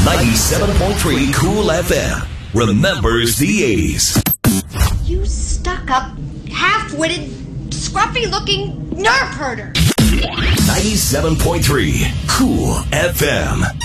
97.3 Cool FM remembers the A's. You stuck-up, half-witted, scruffy-looking nerve herder. 97.3 Cool FM.